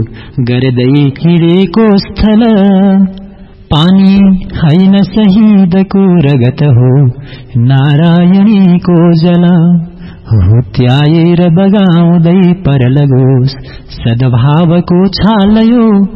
गर्दै किडेको स्थल पानी हैन शहीदको रगत हो नारायणीको जल हुत्याएर बगाउँदै परलगोस सद्भावको छालयो